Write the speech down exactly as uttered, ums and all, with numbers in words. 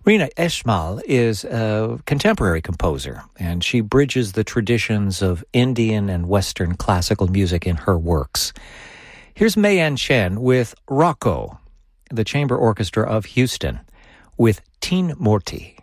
Rina Esmail is a contemporary composer, and she bridges the traditions of Indian and Western classical music in her works. Here's Mei-An Chen with Rocco, the Chamber Orchestra of Houston, with Teen Morty.